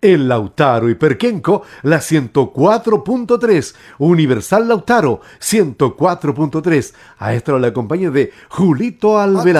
En Lautaro y Perquenco, la 104.3. Universal Lautaro, 104.3. A esta hora la compañía de Julito Alvear.